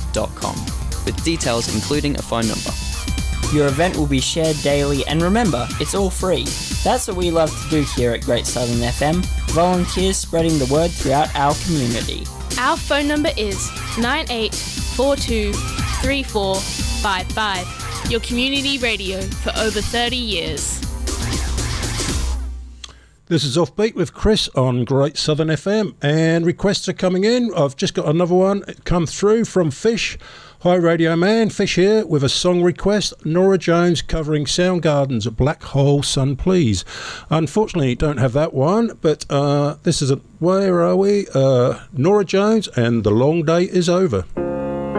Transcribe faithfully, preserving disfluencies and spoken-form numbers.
dot com, with details including a phone number. Your event will be shared daily, and remember, it's all free. That's what we love to do here at Great Southern F M, volunteers spreading the word throughout our community. Our phone number is nine eight four two three four five five. Your community radio for over thirty years. This is Offbeat with Chris on Great Southern F M, and requests are coming in. I've just got another one come through from Fish. Hi Radio Man, Fish here with a song request. Norah Jones covering Soundgarden's Black Hole Sun Please. Unfortunately, don't have that one, but uh, this is a, where are we? Uh, Norah Jones and The Long Day Is Over.